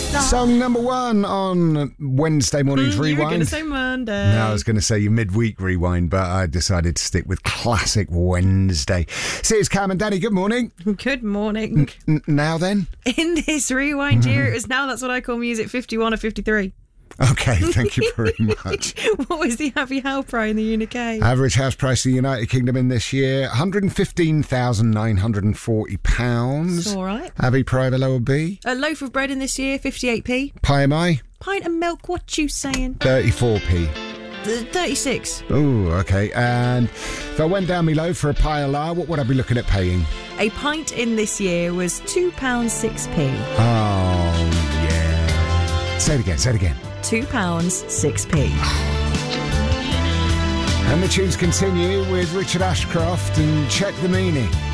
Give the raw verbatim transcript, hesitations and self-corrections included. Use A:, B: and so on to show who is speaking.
A: Song number one on Wednesday morning's
B: mm,
A: rewind.
B: You were going to say Monday.
A: No, I was going to say your midweek rewind, but I decided to stick with classic Wednesday. See, it's Cam and Danny. Good morning.
B: Good morning.
A: N- now then?
B: In this rewind year, it was now that's what I call music fifty-one or fifty-three.
A: Okay, thank you very much.
B: What was the average house price in the U K?
A: Average house price in the United Kingdom in this year, one hundred fifteen thousand nine hundred forty pounds.
B: That's all right.
A: Abbey Pride lower B.
B: A loaf of bread in this year, fifty-eight p.
A: Pie am I?
B: Pint of milk, what you saying?
A: thirty-four p.
B: thirty-six.
A: Oh, okay. And if I went down me low for a pie a la, what would I be looking at paying?
B: A pint in this year was two pounds six p.
A: Oh, yeah. Say it again, say it again.
B: two pounds six p.
A: And the tunes continue with Richard Ashcroft and Check the Meaning.